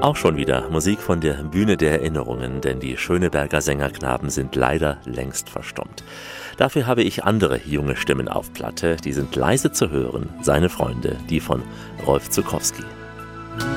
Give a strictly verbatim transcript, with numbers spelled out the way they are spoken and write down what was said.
Auch schon wieder Musik von der Bühne der Erinnerungen, denn die Schöneberger Sängerknaben sind leider längst verstummt. Dafür habe ich andere junge Stimmen auf Platte, die sind leise zu hören, seine Freunde, die von Rolf Zuckowski.